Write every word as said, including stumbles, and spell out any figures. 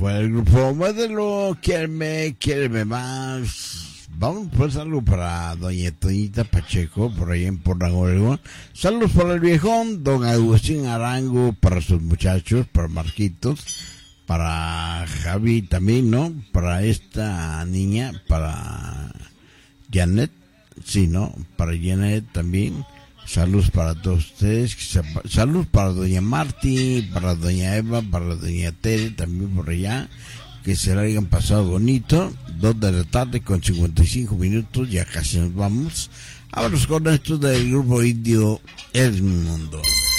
fue el grupo Modelo, Quiéreme, Quiéreme Más. Vamos pues algo para doña Toñita Pacheco, por ahí en Portland, Oregón. Saludos para el viejón, don Agustín Arango, para sus muchachos, para Marquitos, para Javi también, ¿no? Para esta niña, para Janet, sí, ¿no? Para Janet también. Saludos para todos ustedes. Saludos para doña Marti, para doña Eva, para doña Tere, también por allá. Que se la hayan pasado bonito. Dos de la tarde con cincuenta y cinco minutos, ya casi nos vamos. Vámonos con esto del grupo indio El Mundo.